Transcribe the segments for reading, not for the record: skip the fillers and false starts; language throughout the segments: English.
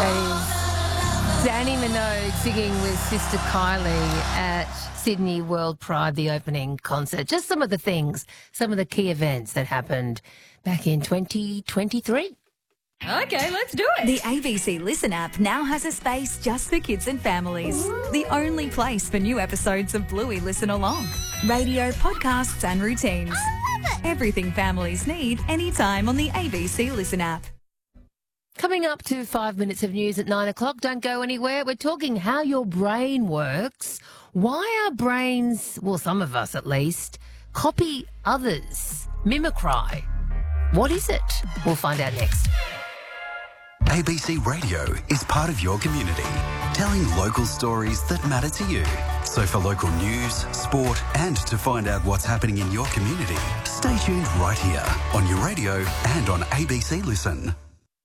That is Danny Minogue singing with Sister Kylie at Sydney World Pride, the opening concert. Just some of the things, some of the key events that happened back in 2023. Okay, let's do it. The ABC Listen app now has a space just for kids and families. The only place for new episodes of Bluey Listen Along. Radio, podcasts and routines. I love it. Everything families need anytime on the ABC Listen app. Coming up to 5 minutes of news at 9 o'clock. Don't go anywhere. We're talking how your brain works, why our brains, well, some of us at least, copy others, mimicry. What is it? We'll find out next. ABC Radio is part of your community, telling local stories that matter to you. So for local news, sport and to find out what's happening in your community, stay tuned right here on your radio and on ABC Listen.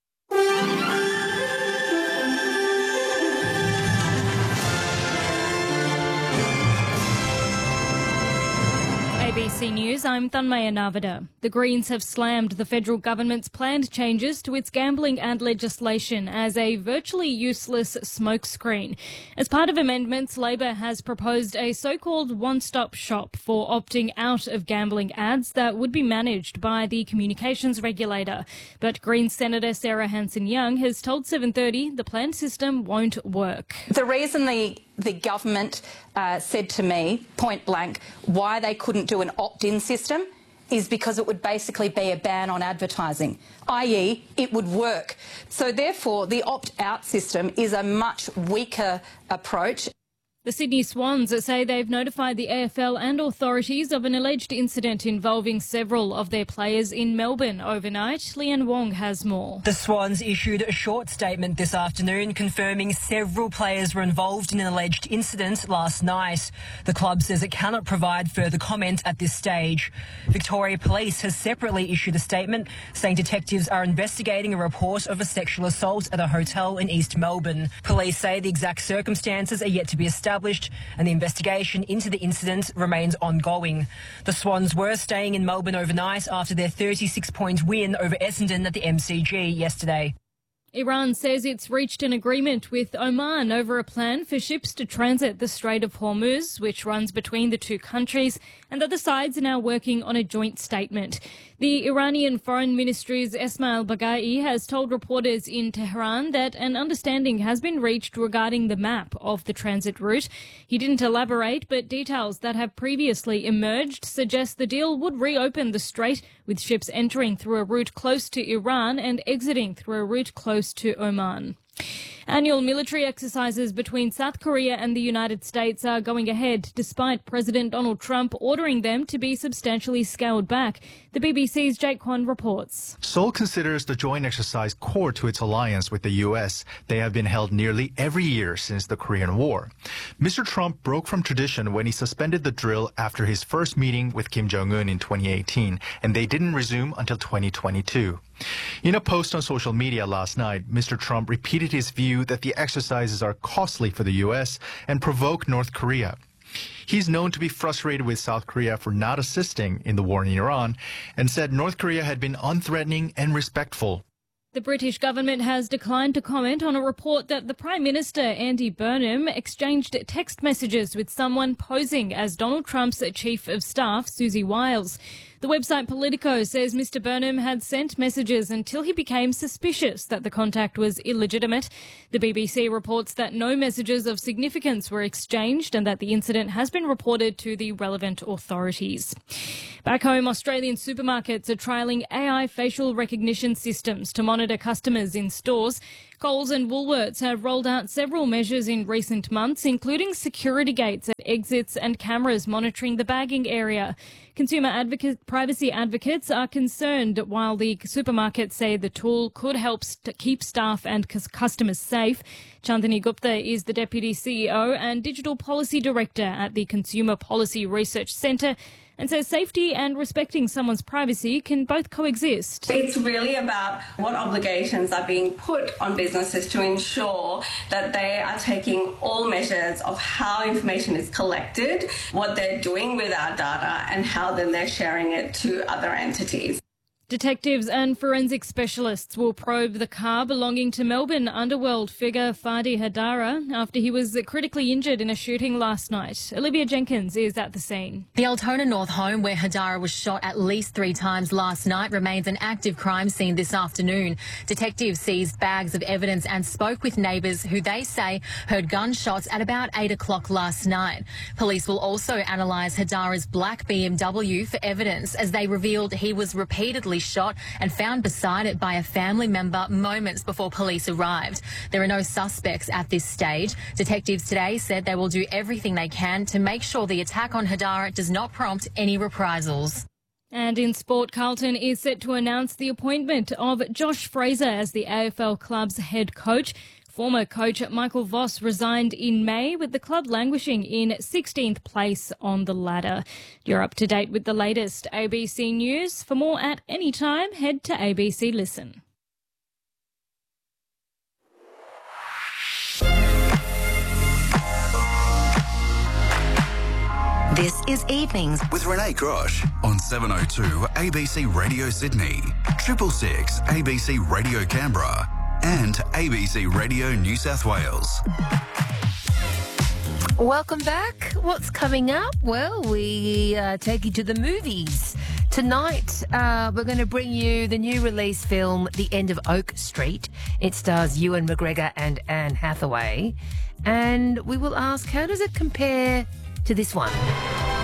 ABC News, I'm Thanmaya Navada. The Greens have slammed the federal government's planned changes to its gambling ad legislation as a virtually useless smokescreen. As part of amendments, Labor has proposed a so-called one-stop shop for opting out of gambling ads that would be managed by the communications regulator. But Greens Senator Sarah Hanson-Young has told 7:30 the planned system won't work. The reason the government said to me, point blank, why they couldn't do an opt-in system is because it would basically be a ban on advertising, i.e. it would work. So therefore, the opt-out system is a much weaker approach. The Sydney Swans say they've notified the AFL and authorities of an alleged incident involving several of their players in Melbourne overnight. Leanne Wong has more. The Swans issued a short statement this afternoon confirming several players were involved in an alleged incident last night. The club says it cannot provide further comment at this stage. Victoria Police has separately issued a statement saying detectives are investigating a report of a sexual assault at a hotel in East Melbourne. Police say the exact circumstances are yet to be established and the investigation into the incident remains ongoing. The Swans were staying in Melbourne overnight after their 36-point win over Essendon at the MCG yesterday. Iran says it's reached an agreement with Oman over a plan for ships to transit the Strait of Hormuz, which runs between the two countries, and that the sides are now working on a joint statement. The Iranian Foreign Ministry's Esmail Baghai has told reporters in Tehran that an understanding has been reached regarding the map of the transit route. He didn't elaborate, but details that have previously emerged suggest the deal would reopen the strait, with ships entering through a route close to Iran and exiting through a route close to Oman. Annual military exercises between South Korea and the United States are going ahead, despite President Donald Trump ordering them to be substantially scaled back. The BBC's Jake Kwan reports. Seoul considers the joint exercise core to its alliance with the U.S. They have been held nearly every year since the Korean War. Mr. Trump broke from tradition when he suspended the drill after his first meeting with Kim Jong-un in 2018, and they didn't resume until 2022. In a post on social media last night, Mr. Trump repeated his view that the exercises are costly for the U.S. and provoke North Korea. He's known to be frustrated with South Korea for not assisting in the war in Iran and said North Korea had been unthreatening and respectful. The British government has declined to comment on a report that the Prime Minister, Andy Burnham, exchanged text messages with someone posing as Donald Trump's Chief of Staff, Susie Wiles. The website Politico says Mr. Burnham had sent messages until he became suspicious that the contact was illegitimate. The BBC reports that no messages of significance were exchanged and that the incident has been reported to the relevant authorities. Back home, Australian supermarkets are trialling AI facial recognition systems to monitor customers in stores. Coles and Woolworths have rolled out several measures in recent months, including security gates at exits and cameras monitoring the bagging area. Privacy advocates are concerned, while the supermarkets say the tool could help keep staff and customers safe. Chandani Gupta is the Deputy CEO and Digital Policy Director at the Consumer Policy Research Centre, and says safety and respecting someone's privacy can both coexist. It's really about what obligations are being put on businesses to ensure that they are taking all measures of how information is collected, what they're doing with our data, and how then they're sharing it to other entities. Detectives and forensic specialists will probe the car belonging to Melbourne underworld figure Fadi Hadara after he was critically injured in a shooting last night. Olivia Jenkins is at the scene. The Altona North home where Hadara was shot at least 3 times last night remains an active crime scene this afternoon. Detectives seized bags of evidence and spoke with neighbours who they say heard gunshots at about 8 o'clock last night. Police will also analyse Hadara's black BMW for evidence as they revealed he was repeatedly shot and found beside it by a family member moments before police arrived. There are no suspects at this stage. Detectives today said they will do everything they can to make sure the attack on Hadara does not prompt any reprisals. And in sport, Carlton is set to announce the appointment of Josh Fraser as the AFL club's head coach. Former coach Michael Voss resigned in May, with the club languishing in 16th place on the ladder. You're up to date with the latest ABC News. For more at any time, head to ABC Listen. This is Evenings With Renee Grosh on 702 ABC Radio Sydney, 666 ABC Radio Canberra, and ABC Radio New South Wales. Welcome back. What's coming up? Well, we take you to the movies. Tonight, we're going to bring you the new release film, The End of Oak Street. It stars Ewan McGregor and Anne Hathaway. And we will ask, how does it compare to this one?